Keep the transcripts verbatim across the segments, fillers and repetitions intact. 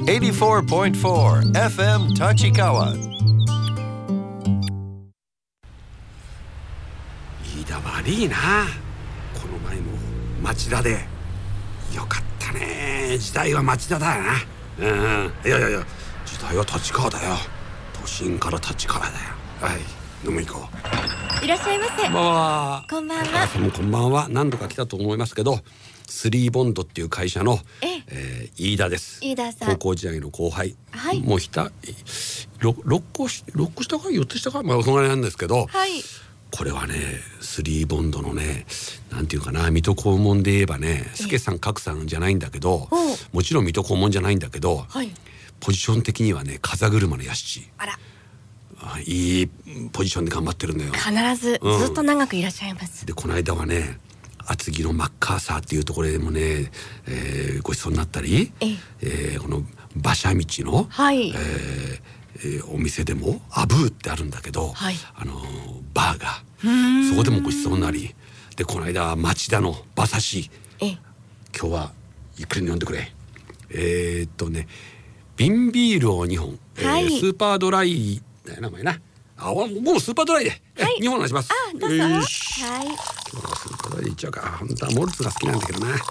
エイティフォーポイントフォーエフエム Tachikawa。 飯田悪いな。この前も町田でよかったね。時代は町田だよな。うん、いやいやいや、時代は立川だよ。都心から立川だよ。はい、飲み行こう。いらっしゃいませ。 こんばんは。 こんばんは。 もこんばんは。何度か来たと思いますけど、スリーボンドっていう会社のえ、えー、飯田です。 飯田さん、 高校時代の後輩、 はい、 もうひたろろっころっこ下かよっつ下か、まあそのぐらいなんですけど、 はい、 これはねスリーボンドのね、なんていうかな、水戸黄門で言えばね、助さん格さんじゃないんだけど、もちろん水戸黄門じゃないんだけど、はい、ポジション的にはね風車の屋敷。 あら、 いいポジションで頑張ってるんだよ。 必ずずっと長くいらっしゃいます、 うん、でこの間はね厚木のマッカーサーっていうところでもね、えー、ごちそうになったり、ええー、この馬車道の、はい、えーえー、お店でもアブーってあるんだけど、はい、あのー、バーがそこでもごちそうになり、でこの間町田の馬刺し、え今日はゆっくり飲んでくれ。えー、っとね瓶ビールをにほん、はい、えー、スーパードライだよ名前な。あ、もうスーパードライで、はい、にほんお願いします。 あ、どうぞ。はい。 今日はスーパードライでいっちゃうか。本当はモルツが好きなんだけどな。はい。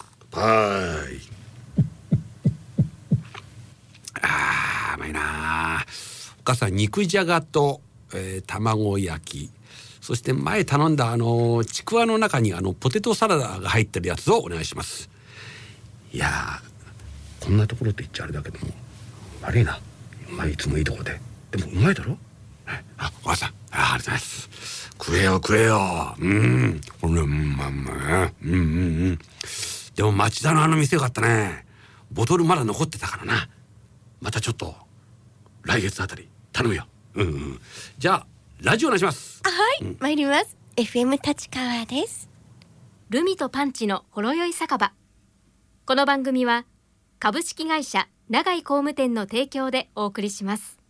あー、甘いな。お母さん肉じゃがと、えー、卵焼き、そして前頼んだあのちくわの中にあのポテトサラダが入ってるやつをお願いします。いやー、こんなところって言っちゃあれだけども悪いな。まあいつもいいとこで。でもうまいだろ。あ、お母さん、あ、ありがとうございます。食えよ食えよ。うん、これ、うん、まあまあ、うんうんうん。でも町田のあの店よかったね。ボトルまだ残ってたからな。またちょっと来月あたり頼むよ。うんうん。じゃあラジオお願いします。 はい、うん、参ります。 エフエム 立川です。 ルミとパンチのほろ酔い酒場。この番組は株式会社永井工務店の提供でお送りします。